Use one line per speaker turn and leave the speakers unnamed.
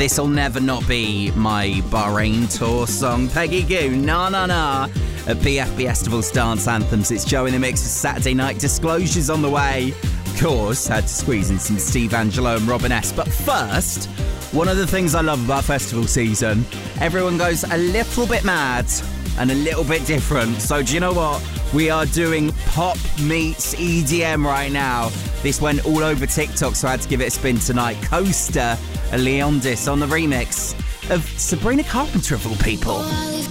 This'll never not be my Bahrain tour song. Peggy Goo, nah. At BFB Festival's Dance Anthems, it's Joe in the Mix for Saturday Night Disclosures on the way. Of course, had to squeeze in some Steve Angelo and Robin S. But first, one of the things I love about festival season, everyone goes a little bit mad and a little bit different. So do you know what? We are doing pop meets EDM right now. This went all over TikTok, so I had to give it a spin tonight. Coaster and Leondis on the remix of Sabrina Carpenter of all people.